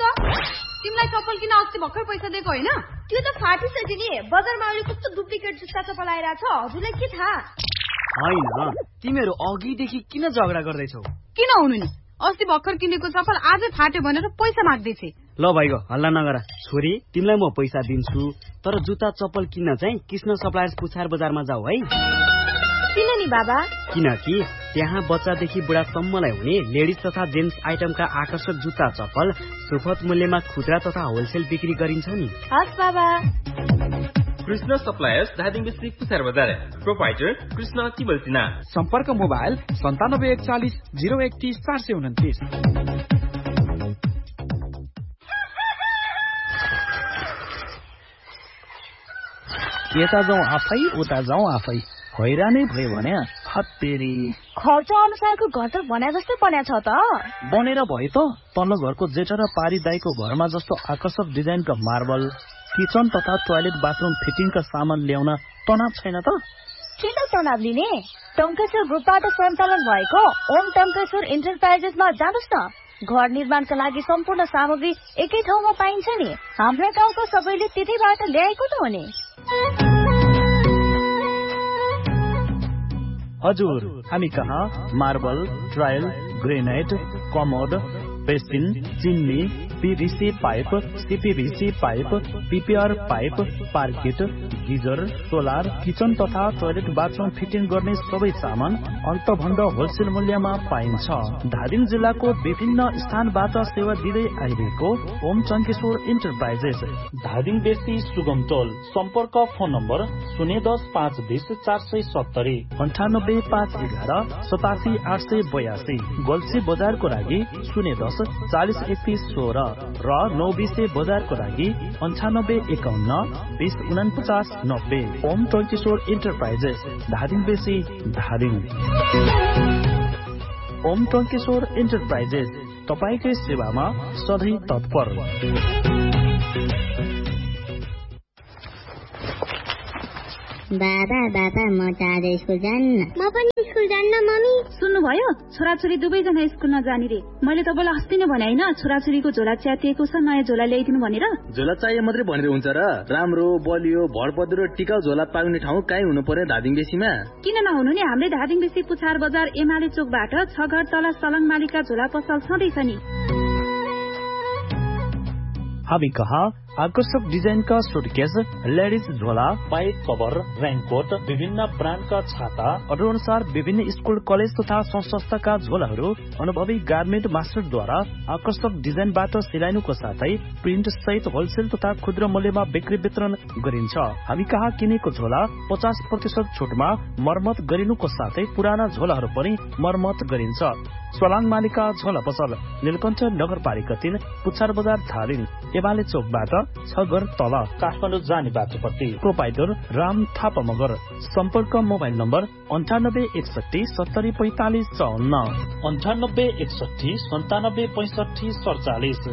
त तिमीलाई चप्पल किन अस्ति भर्खर पैसा दिएको हैन त्यो त फाटिसक्यो नि बजारमा अहिले कस्तो डुप्लिकेट जुत्ता चप्पल आइरा छ हजुरलाई के थाहा हैन तिमीहरु अघिदेखि किन झगडा गर्दैछौ किन हुनु नि अस्ति भर्खर किनेको चप्पल आजै फाट्यो भनेर पैसा माग्दै छे ल भाइको हल्ला नगर छोरी तिमीलाई म पैसा दिन्छु तर जुत्ता चप्पल किन्न चाहिँ कृष्ण सप्लायर्स पुछार बजारमा जाऊ है किन नि बाबा किनकि त्यहाँ बच्चादेखि बुढासम्मलाई हुने लेडिज तथा जेन्ट्स आइटमका आकर्षक जुत्ता चप्पल सुपथ मूल्यमा खुद्रा तथा होलसेल बिक्री गरिन्छ नि हस् बाबा कृष्ण सप्लायर्स धादिङ डिस्ट्रिक्ट पुछार बजार प्रोपाइटर कृष्ण तिबलसिना सम्पर्क मोबाइल 9741 031 429 यता जाउँ आफै उता जाउँ आफै हैरानै भयो भने हत्तेरी खर्च अनुसारको घर त भने जस्तै बन्या छ त बनेर भयो त तल्लो घरको जेठा र पारी दाईको घरमा जस्तो आकर्षक डिजाइनका मार्बल किचन तथा टोयलेट बाथरूम फिटिङका सामान ल्याउन तनाव छैन त किन तनाव लिने टङ्केश्वर ग्रुपबाट सञ्चालन भएको ओम टङ्केश्वर इन्टरप्राइजेसमा जानुस् न घर निर्माणका लागि सम्पूर्ण सामग्री एकै ठाउँमा पाइन्छ नि हाम्रो गाउँको सबैले त्यतैबाट ल्याएको त हो नि हजुर हामी कहाँ marble tile granite commode basin chimney PVC pipe CPVC pipe PPR pipe parked geyser solar kitchen तथा टोयलेट बाथरूम फिटिङ गर्ने सबै सामान अन्तभन्द होलसेल मूल्यमा पाइन्छ धादिङ जिल्लाको विभिन्न स्थानबाट सेवा दिँदै आइरहेको ओम टङ्केश्वर इन्टरप्राइजेस धादिङ बेसी सुगम टोल सम्पर्क फोन नम्बर 010 520 470 98 511 87 882 गल्सी बजारको लागि 010 40 31 16 र 920 बजारको लागि 98 51 20 49 90 ओम टङ्केश्वर इन्टरप्राइजेस धादिङ बेसी धादिङ ओम टङ्केश्वर इन्टरप्राइजेस तपाईकै सेवामा सधैँ तत्पर बाबा बाबा म आज स्कुल जान्न म पनि स्कुल जान्न मम्मी सुन्नुभयो छोराछोरी दुवैजना स्कुल नजाने रे मैले तपाईँलाई अस्ति नै भने हैन छोराछोरीको झोला च्यातिएको छ नयाँ झोला ल्याइदिनु भनेर झोला चाहिए मात्रै भनेर हुन्छ र राम्रो बलियो भरपदरो टिकाउ झोला पाउने ठाउँ कहीँ हुनु पर्यो धादिङ बेसीमा किन नहुनु नि हाम्रै धादिङ बेसी पुछार बजार एमाले चोकबाट 6 घर तल सलङ मालिका झोला पसल छँदैछ नि हामी कहाँ आकर्षक डिजाइनका सुटकेस लेडिज झोला पाइप कभर रेनकोट विभिन्न ब्रान्डका छाता अनुसार विभिन्न स्कुल कलेज तथा संस्थाका झोलाहरू अनुभवी गार्मेन्ट मास्टरद्वारा आकर्षक डिजाइनबाट सिलाइनुको साथै प्रिन्ट सहित होलसेल तथा खुद्रा मूल्यमा बिक्री वितरण गरिन्छ हामी कहाँ किनेको झोला 50% छुटमा मर्मत गरिनुको साथै पुराना झोलाहरू पनि मर्मत गरिन्छ सलाङ मालिका झोला पसल नीलकण्ठ नगरपालिका 3 पुछार बजार धादिङ एमाले चोकबाट 6 घर तल काठमाडौँ जाने बाटोपट्टि प्रोपाइटर राम थापा मगर सम्पर्क मोबाइल नम्बर 9861 70 45 54 9861 97 65 47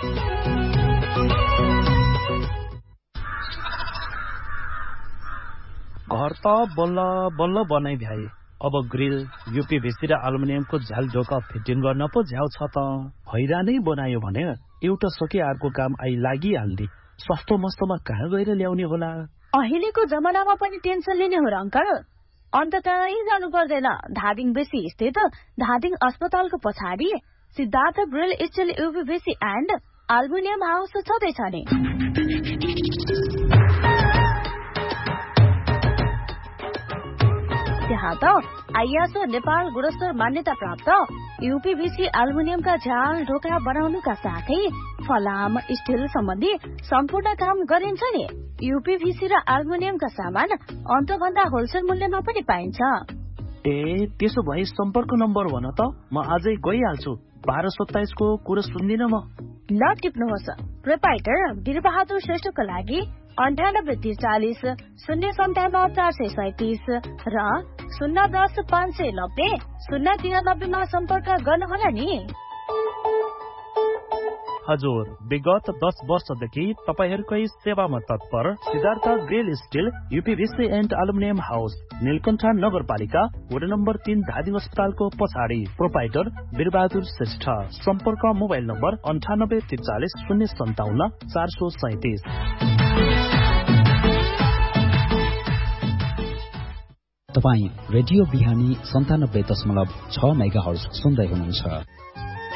घर त बल्ल बल्ल बनाइ भ्याए अब ग्रिल यूपीभीसी र एल्युमिनियमको झ्याल ढोका फिटिङ गर्न पो झ्याउ छ त हैरानै बनायो भने एउटा सके अर्को काम आई लागिहाल्ने सस्तो मस्तोमा कहाँ गएर ल्याउने होला अहिलेको जमानामा पनि टेन्सन लिने हो र अंकल अन्त कहीँ जानु पर्दैन धादिङ बेसी स्थित धादिङ अस्पतालको पछाडि Siddhartha grill still यूपीभीसी and aluminium house छँदैछ नि त्यहाँ त आइएसओ नेपाल गुणस्तर मान्यता प्राप्त यूपीभीसी एल्युमिनियमका झ्याल ढोका बनाउनुका साथै फलाम स्टिल सम्बन्धी सम्पूर्ण काम गरिन्छ नि यूपीभीसी र एल्युमिनियमका सामान अन्तभन्दा होलसेल मूल्यमा पनि पाइन्छ ए त्यसो भए सम्पर्क नम्बर भन त म आजै गइहाल्छु 1227 को कुरा सुन्दिन म ल टिप्नुहोस् प्रोपाइटर वीरबहादुर श्रेष्ठको लागि 9843 057 437 र 010 590 093 मा सम्पर्क गर्नुहोला नि हजुर विगत 10 वर्षदेखि तपाईहरुकै सेवामा तत्पर Siddhartha grill still यूपीभीसी and aluminium house Neelkanth नगरपालिका वडा नम्बर 3 धादिङ अस्पतालको पछाडि प्रोपाइटर वीरबहादुर श्रेष्ठ सम्पर्क मोबाइल नम्बर 9843 057 437। तपाई रेडियो बिहानी 97.6 मेगाहर्ज सुन्दै हुनुहुन्छ।